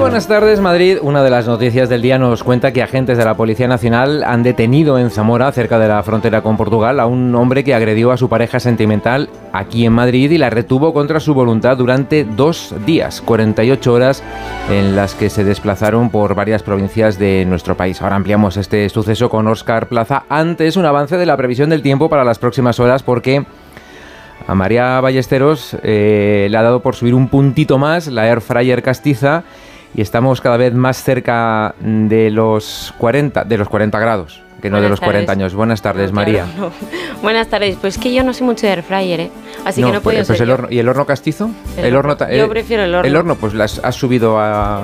buenas tardes, Madrid. Una de las noticias del día nos cuenta que agentes de la Policía Nacional han detenido en Zamora, cerca de la frontera con Portugal, a un hombre que agredió a su pareja sentimental aquí en Madrid y la retuvo contra su voluntad durante 2 días, 48 horas en las que se desplazaron por varias provincias de nuestro país. Ahora ampliamos este suceso con Óscar Plaza. Antes, un avance de la previsión del tiempo para las próximas horas, porque a María Ballesteros le ha dado por subir un puntito más la Air Fryer castiza y estamos cada vez más cerca de los 40 grados, que no de los 40 años. Buenas tardes, María. No. Buenas tardes. Pues que yo no soy mucho de Air Fryer, así que no puedo pues ser el horno, ¿y el horno castizo? Yo prefiero el horno. El horno, pues has subido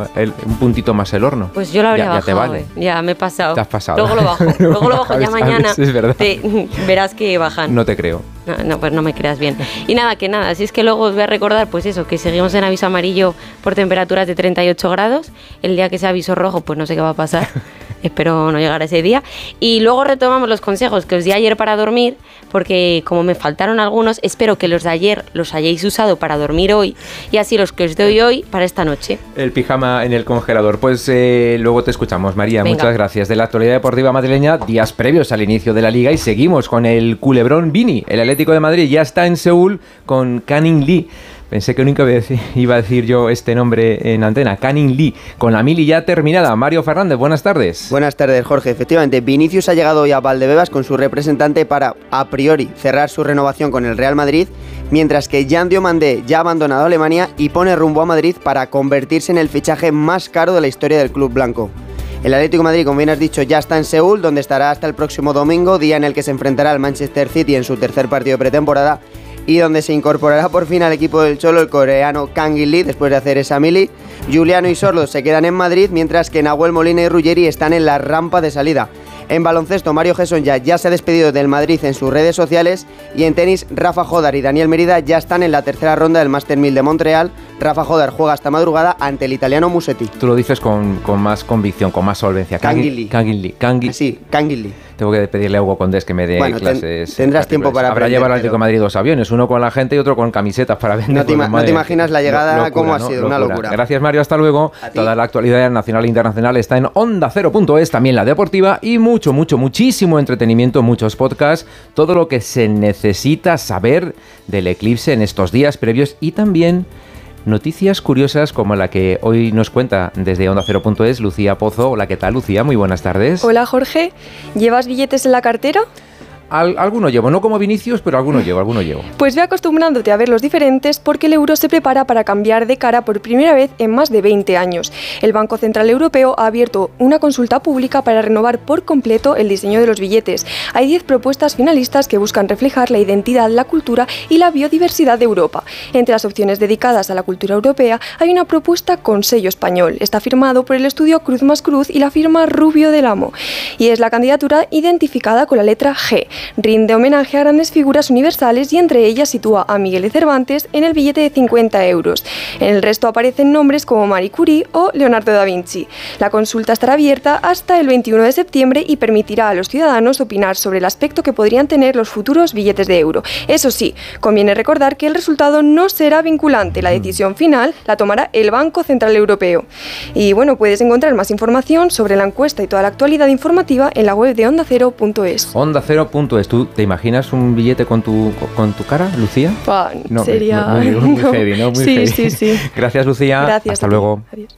un puntito más el horno. Pues yo lo habría bajado. Ya te vale. Ya me he pasado. Te has pasado. Luego lo bajo ya mañana. Es verdad. Verás que bajan. No te creo. No, pues no me creas bien. Y nada, si es que luego os voy a recordar, pues eso, que seguimos en aviso amarillo por temperaturas de 38 grados. El día que sea aviso rojo, pues no sé qué va a pasar. Espero no llegar a ese día. Y luego retomamos los consejos que os di ayer para dormir, porque como me faltaron algunos, espero que los de ayer los hayáis usado para dormir hoy, y así los que os doy hoy para esta noche. El pijama en el congelador. Pues luego te escuchamos, María. Venga. Muchas gracias. De la actualidad deportiva madrileña, días previos al inicio de la Liga, y seguimos con el culebrón Vini. El Atlético de Madrid ya está en Seúl con Canning Lee. Pensé que nunca iba a decir yo este nombre en antena. Canning Lee, con la mili ya terminada. Mario Fernández, buenas tardes. Buenas tardes, Jorge. Efectivamente, Vinicius ha llegado hoy a Valdebebas con su representante para, a priori, cerrar su renovación con el Real Madrid, mientras que Jan Diomandé ya ha abandonado Alemania y pone rumbo a Madrid para convertirse en el fichaje más caro de la historia del club blanco. El Atlético de Madrid, como bien has dicho, ya está en Seúl, donde estará hasta el próximo domingo, día en el que se enfrentará al Manchester City en su tercer partido de pretemporada, y donde se incorporará por fin al equipo del Cholo el coreano Kang In Lee después de hacer esa mili. Juliano y Sordo se quedan en Madrid, mientras que Nahuel Molina y Ruggeri están en la rampa de salida. En baloncesto, Mario Gesson ya se ha despedido del Madrid en sus redes sociales, y en tenis, Rafa Jodar y Daniel Merida ya están en la tercera ronda del Master 1000 de Montreal. Rafa Jodar juega hasta madrugada ante el italiano Musetti. Tú lo dices con más convicción, con más solvencia. Kang In Lee. Sí, Kang In Lee. Tengo que pedirle a Hugo Condés que me dé clases. Tendrás tiempo para aprender. Habrá llevado al Atlético de Madrid 2 aviones, uno con la gente y otro con camisetas para vender. No te imaginas la llegada, locura, cómo ha sido, una locura. Gracias, Mario, hasta luego. Toda la actualidad nacional e internacional está en OndaCero.es, también la deportiva, y muchísimo entretenimiento, muchos podcasts, todo lo que se necesita saber del eclipse en estos días previos, y también noticias curiosas como la que hoy nos cuenta desde OndaCero.es Lucía Pozo. Hola, ¿qué tal, Lucía? Muy buenas tardes. Hola, Jorge. ¿Llevas billetes en la cartera? Alguno llevo, no como Vinicius, pero alguno llevo. Pues ve acostumbrándote a ver los diferentes, porque el euro se prepara para cambiar de cara por primera vez en más de 20 años. El Banco Central Europeo ha abierto una consulta pública para renovar por completo el diseño de los billetes. Hay 10 propuestas finalistas que buscan reflejar la identidad, la cultura y la biodiversidad de Europa. Entre las opciones dedicadas a la cultura europea hay una propuesta con sello español. Está firmado por el estudio Cruz más Cruz y la firma Rubio del Amo, y es la candidatura identificada con la letra G. Rinde homenaje a grandes figuras universales, y entre ellas sitúa a Miguel de Cervantes en el billete de 50 euros. En el resto aparecen nombres como Marie Curie o Leonardo da Vinci. La consulta estará abierta hasta el 21 de septiembre y permitirá a los ciudadanos opinar sobre el aspecto que podrían tener los futuros billetes de euro. Eso sí, conviene recordar que el resultado no será vinculante. La decisión final la tomará el Banco Central Europeo. Y bueno, puedes encontrar más información sobre la encuesta y toda la actualidad informativa en la web de OndaCero.es. OndaCero.es. ¿Tú te imaginas un billete con tu cara, Lucía? No, sería muy heavy, ¿no? Muy heavy. Sí. Gracias, Lucía. Gracias. Hasta luego. Adiós.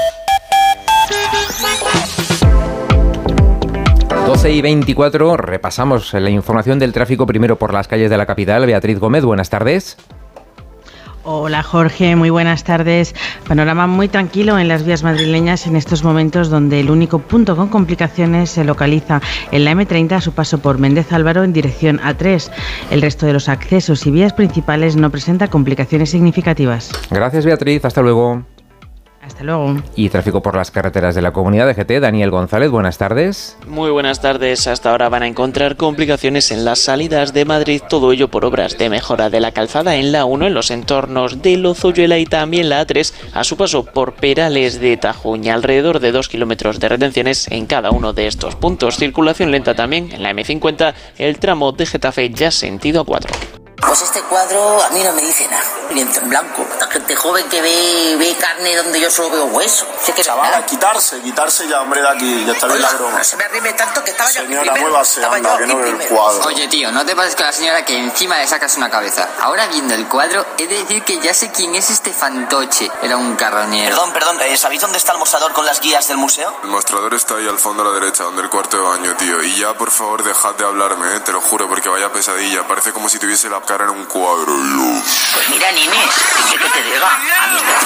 12:24, repasamos la información del tráfico primero por las calles de la capital. Beatriz Gómez, buenas tardes. Hola, Jorge, muy buenas tardes. Panorama muy tranquilo en las vías madrileñas en estos momentos, donde el único punto con complicaciones se localiza en la M30 a su paso por Méndez Álvaro en dirección A3. El resto de los accesos y vías principales no presenta complicaciones significativas. Gracias, Beatriz, hasta luego. Hasta luego. Y tráfico por las carreteras de la Comunidad de GT. Daniel González, buenas tardes. Muy buenas tardes. Hasta ahora van a encontrar complicaciones en las salidas de Madrid, todo ello por obras de mejora de la calzada en la 1 en los entornos de Lozoyuela, y también la A3 a su paso por Perales de Tajuña. Alrededor de 2 kilómetros de retenciones en cada uno de estos puntos. Circulación lenta también en la M50, el tramo de Getafe ya sentido A4. Pues este cuadro a mí no me dice nada. Lienzo en blanco. La gente joven que ve carne donde yo solo veo hueso. Sé que chaval, quitarse ya, hombre, de aquí. Ya está bien la broma. No se me arrime tanto que estaba yo aquí Señora, primero. muévase, anda, que no ve el cuadro. Oye, tío, no te pases con la señora que encima le sacas una cabeza. Ahora viendo el cuadro, he de decir que ya sé quién es este fantoche. Era un carroñero. Perdón, ¿sabéis dónde está el mostrador con las guías del museo? El mostrador está ahí al fondo a la derecha, donde el cuarto de baño, tío. Y ya, por favor, dejad de hablarme, te lo juro, porque vaya pesadilla. Parece como si tuviese la cara en un cuadro. Pues mira, Nines, ¿qué te diga? A mí